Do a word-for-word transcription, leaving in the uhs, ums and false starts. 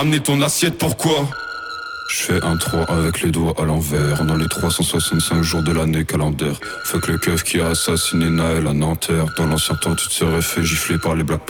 Amener ton assiette, pourquoi? Je fais un trois avec les doigts à l'envers. Dans les trois cent soixante-cinq jours de l'année calendaire. Fuck le keuf qui a assassiné Naël à Nanterre. Dans l'ancien temps tu te serais fait gifler par les Black